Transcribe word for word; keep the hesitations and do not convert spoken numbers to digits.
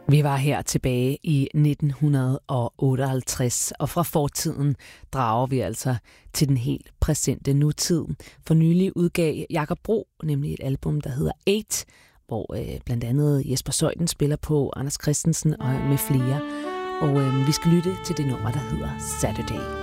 Vi var her tilbage i nitten otteoghalvtreds, og fra fortiden drager vi altså til den helt præsente nutid. For nylig udgav Jakob Bro nemlig et album, der hedder Eight, hvor øh, blandt andet Jesper Zeuthen spiller på, Anders Christensen og med flere. Og øh, vi skal lytte til det nummer, der hedder Saturday.